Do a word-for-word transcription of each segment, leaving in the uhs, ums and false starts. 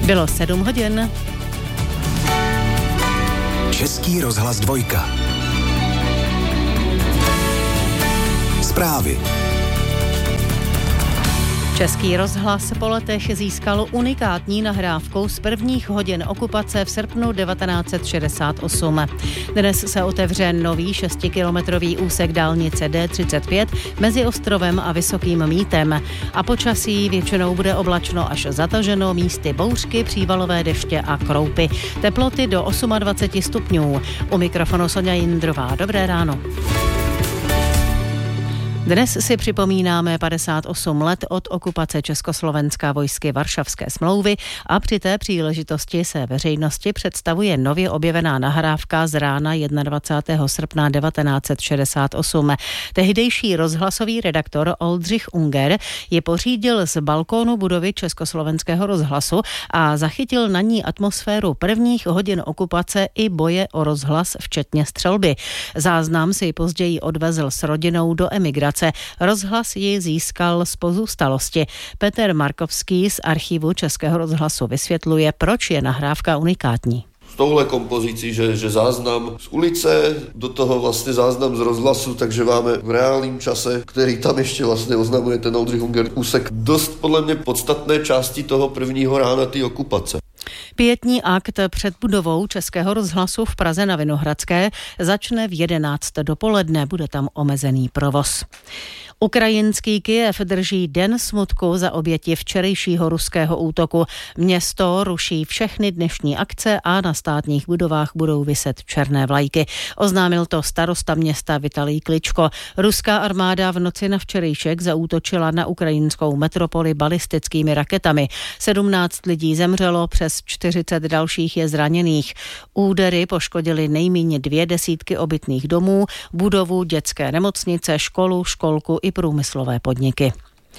Bylo sedm hodin. Český rozhlas dvojka. Zprávy. Český rozhlas po letech získal unikátní nahrávku z prvních hodin okupace v srpnu devatenáct set šedesát osm. Dnes se otevře nový šestikilometrový úsek dálnice D třicet pět mezi ostrovem a Vysokým Mýtem. A počasí většinou bude oblačno až zataženo, místy bouřky, přívalové deště a kroupy. Teploty do dvacet osm stupňů. U mikrofonu Sonja Jindrová. Dobré ráno. Dnes si připomínáme padesát osm let od okupace Československa vojsky Varšavské smlouvy a při té příležitosti se veřejnosti představuje nově objevená nahrávka z rána dvacátého prvního srpna devatenáct set šedesát osm. Tehdejší rozhlasový redaktor Oldřich Unger ji pořídil z balkónu budovy Československého rozhlasu a zachytil na ní atmosféru prvních hodin okupace i boje o rozhlas, včetně střelby. Záznam si později odvezl s rodinou do emigrace. Rozhlas ji získal z pozůstalosti. Petr Markovský z archivu Českého rozhlasu vysvětluje, proč je nahrávka unikátní. S touhle kompozicí, že, že záznam z ulice, do toho vlastně záznam z rozhlasu, takže máme v reálném čase, který tam ještě vlastně oznamuje ten Oldřich Unger, úsek dost podle mě podstatné části toho prvního rána té okupace. Pietní akt před budovou Českého rozhlasu v Praze na Vinohradské začne v jedenáct dopoledne, bude tam omezený provoz. Ukrajinský Kyjev drží den smutku za oběti včerejšího ruského útoku. Město ruší všechny dnešní akce a na státních budovách budou viset černé vlajky. Oznámil to starosta města Vitalij Kličko. Ruská armáda v noci na včerejšek zaútočila na ukrajinskou metropoli balistickými raketami. sedmnáct lidí zemřelo, přes čtyřicet dalších je zraněných. Údery poškodily nejméně dvě desítky obytných domů, budovu dětské nemocnice, školu, školku i průmyslové podniky.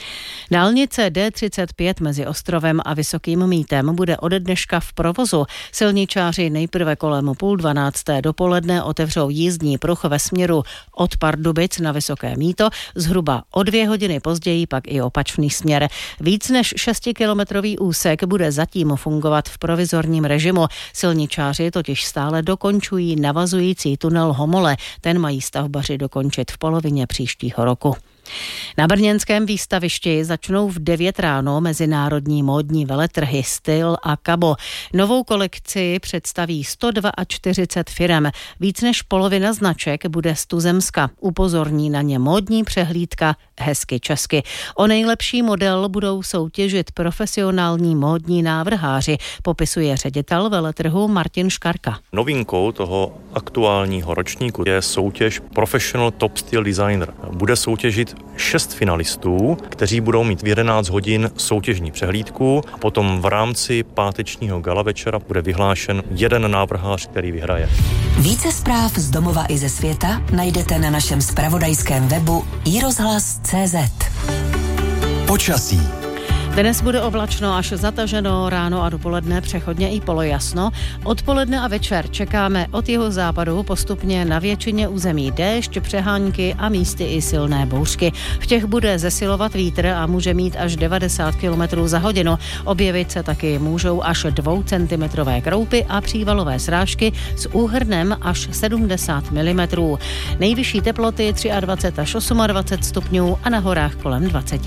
Dálnice D třicet pět mezi ostrovem a Vysokým Mýtem bude ode dneška v provozu. Silničáři nejprve kolem půl dvanácté dopoledne otevřou jízdní pruh ve směru od Pardubic na Vysoké Mýto, zhruba o dvě hodiny později pak i opačný směr. Víc než šestikilometrový úsek bude zatím fungovat v provizorním režimu. Silničáři totiž stále dokončují navazující tunel Homole. Ten mají stavbaři dokončit v polovině příštího roku. Na brněnském výstavišti začnou v devět ráno mezinárodní módní veletrhy Styl a Kabo. Novou kolekci představí sto čtyřicet dva firem. Víc než polovina značek bude z tuzemska. Upozorní na ně módní přehlídka Hezky česky. O nejlepší model budou soutěžit profesionální módní návrháři, popisuje ředitel veletrhu Martin Škarka. Novinkou toho aktuálního ročníku je soutěž Professional Top Style Designer. Bude soutěžit šest finalistů, kteří budou mít v jedenáct hodin soutěžní přehlídku a potom v rámci pátečního gala večera bude vyhlášen jeden návrhář, který vyhraje. Více zpráv z domova i ze světa najdete na našem zpravodajském webu i rozhlas tečka cé zet. Počasí. Dnes bude oblačno až zataženo, ráno a dopoledne přechodně i polojasno. Odpoledne a večer čekáme od jihozápadu postupně na většině území déšť, přehánky a místy i silné bouřky. V těch bude zesilovat vítr a může mít až devadesát kilometrů za hodinu. Objevit se taky můžou až dvoucentimetrové kroupy a přívalové srážky s úhrnem až sedmdesát milimetrů. Nejvyšší teploty dvacet tři až dvacet osm stupňů a na horách kolem dvacet.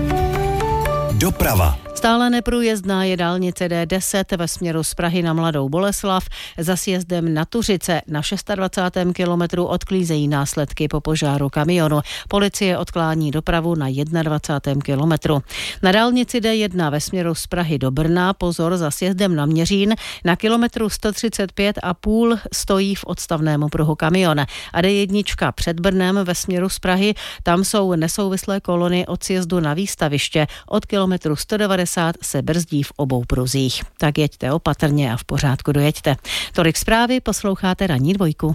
Doprava. Stále neprůjezdná je dálnice D deset ve směru z Prahy na Mladou Boleslav. Za sjezdem na Tuřice na dvacátém šestém kilometru odklízejí následky po požáru kamionu. Policie odklání dopravu na dvacátém prvním kilometru. Na dálnici D jedna ve směru z Prahy do Brna pozor za sjezdem na Měřín. Na kilometru sto třicet pět a půl stojí v odstavném pruhu kamion. A D jedna před Brnem ve směru z Prahy, tam jsou nesouvislé kolony od sjezdu na výstaviště. Od kilometru sto devadesát se brzdí v obou pruzích. Tak jeďte opatrně a v pořádku dojeďte. Tolik zprávy, posloucháte Ranní dvojku.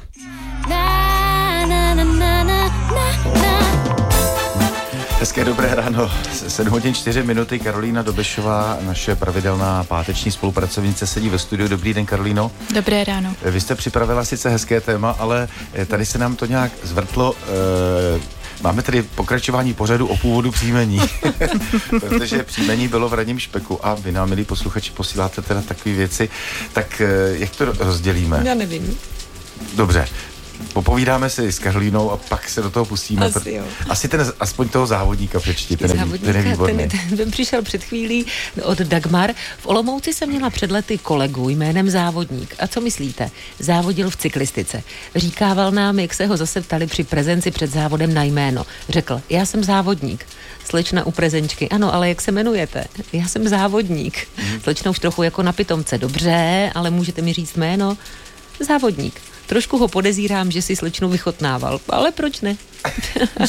Hezké dobré ráno, sedm hodin čtyři minuty, Karolína Dobešová, naše pravidelná páteční spolupracovnice, sedí ve studiu. Dobrý den, Karolíno. Dobré ráno. Vy jste připravila sice hezké téma, ale tady se nám to nějak zvrtlo. Máme tedy pokračování pořadu o původu příjmení, protože příjmení bylo v ranním špeku a vy nám, milí posluchači, posíláte teda takové věci. Tak jak to rozdělíme? Já nevím. Dobře. Popovídáme si s Karolínou a pak se do toho pustíme. Asi jo. Asi ten, aspoň toho závodníka přečti, ten, závodníka, ten je výborný. Ten, ten přišel před chvílí od Dagmar. V Olomouci jsem měla před lety kolegu jménem Závodník. A co myslíte? Závodil v cyklistice. Říkával nám, jak se ho zase ptali při prezenci před závodem na jméno. Řekl, já jsem závodník. Slečna u prezenčky, ano, ale jak se jmenujete? Já jsem závodník. Hmm. Slečna už trochu jako na pitomce. Dobře, ale můžete mi říct jméno? Závodník. Trošku ho podezírám, že si slečnu vychotnával, ale proč ne?